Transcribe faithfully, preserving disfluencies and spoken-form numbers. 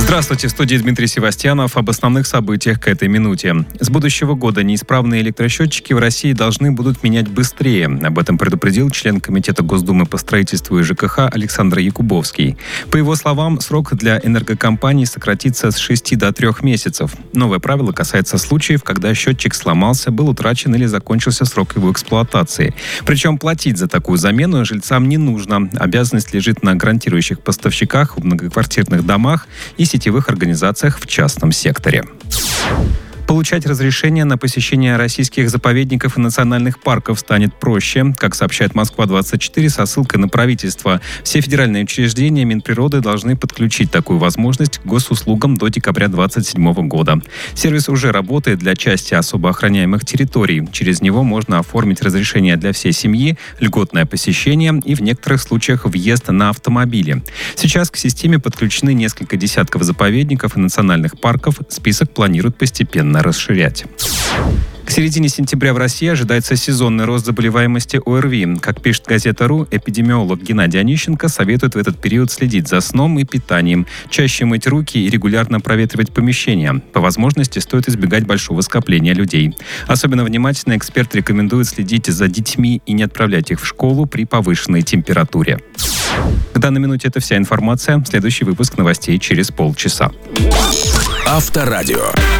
Здравствуйте, в студии Дмитрий Севастьянов. Об основных событиях к этой минуте. С будущего года неисправные электросчетчики в России должны будут менять быстрее. Об этом предупредил член Комитета Госдумы по строительству и ЖКХ Александр Якубовский. По его словам, срок для энергокомпаний сократится с шести до трех месяцев. Новое правило касается случаев, когда счетчик сломался, был утрачен или закончился срок его эксплуатации. Причем платить за такую замену жильцам не нужно. Обязанность лежит на гарантирующих поставщиках в многоквартирных домах и сетевых организациях в частном секторе. Получать разрешение на посещение российских заповедников и национальных парков станет проще. Как сообщает Москва двадцать четыре со ссылкой на правительство, все федеральные учреждения Минприроды должны подключить такую возможность к госуслугам до декабря двадцать седьмого года. Сервис уже работает для части особо охраняемых территорий. Через него можно оформить разрешение для всей семьи, льготное посещение и в некоторых случаях въезд на автомобиле. Сейчас к системе подключены несколько десятков заповедников и национальных парков. Список планируют постепенно расширять. К середине сентября в России ожидается сезонный рост заболеваемости ОРВИ. Как пишет газета РУ, эпидемиолог Геннадий Онищенко советует в этот период следить за сном и питанием, чаще мыть руки и регулярно проветривать помещения. По возможности стоит избегать большого скопления людей. Особенно внимательно эксперт рекомендует следить за детьми и не отправлять их в школу при повышенной температуре. К данной минуте это вся информация. Следующий выпуск новостей через полчаса. Авторадио.